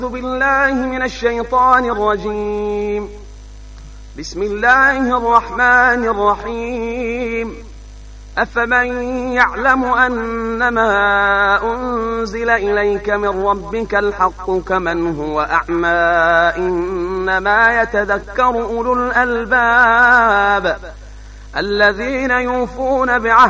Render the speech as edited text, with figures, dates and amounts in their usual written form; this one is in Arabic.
أعوذ بالله من الشيطان الرجيم. بسم الله الرحمن الرحيم. أفمن يعلم أنما أنزل إليك من ربك الحق كمن هو أعمى إنما يتذكر أولو الألباب الذين يوفون بعهد